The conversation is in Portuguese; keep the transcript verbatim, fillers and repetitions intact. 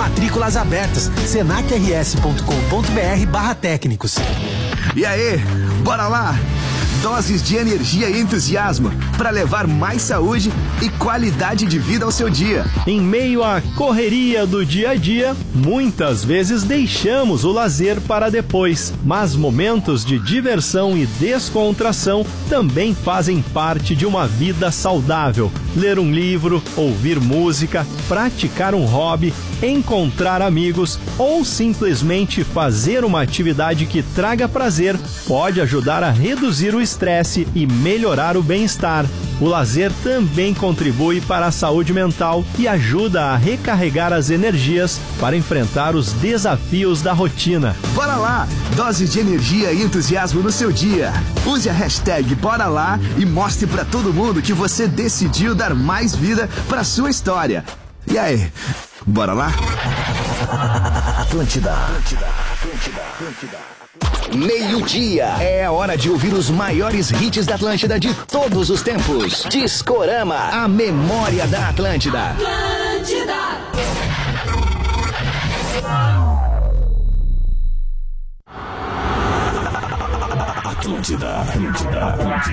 Matrículas abertas. senac r s ponto com ponto b r barra técnicos. E aí, bora lá? Doses de energia e entusiasmo para levar mais saúde e qualidade de vida ao seu dia. Em meio à correria do dia a dia, muitas vezes deixamos o lazer para depois, mas momentos de diversão e descontração também fazem parte de uma vida saudável. Ler um livro, ouvir música, praticar um hobby, encontrar amigos ou simplesmente fazer uma atividade que traga prazer pode ajudar a reduzir o estresse e melhorar o bem-estar. O lazer também contribui para a saúde mental e ajuda a recarregar as energias para enfrentar os desafios da rotina. Bora lá! Doses de energia e entusiasmo no seu dia. Use a hashtag Bora Lá e mostre para todo mundo que você decidiu dar mais vida para sua história. E aí, bora lá? Atlântida, Atlântida, Atlântida, Atlântida. Meio-dia é a hora de ouvir os maiores hits da Atlântida de todos os tempos. Discorama, a memória da Atlântida. Atlântida. Atlântida, Atlântida, Atlântida.